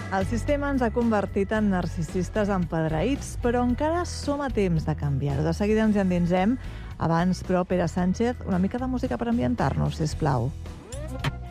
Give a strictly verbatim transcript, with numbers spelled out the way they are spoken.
El sistema ens ha convertit en narcisistes empedreïts, però encara som a temps de canviar-ho. De seguida ens hi endinsem. Abans, però, Pere Sánchez, una mica de música per ambientar-nos, sisplau.